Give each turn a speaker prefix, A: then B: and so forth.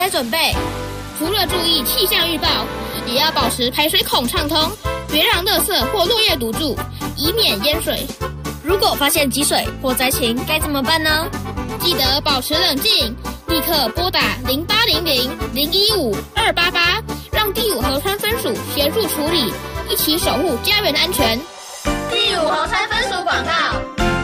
A: 该准备。除了注意气象预报，也要保持排水孔畅通，别让垃圾或落叶堵住，以免淹水。
B: 如果发现积水或灾情，该怎么办呢？
A: 记得保持冷静，立刻拨打0800-015-288，让第五河川分署协助处理，一起守护家园安全。
B: 第五河川分署广告。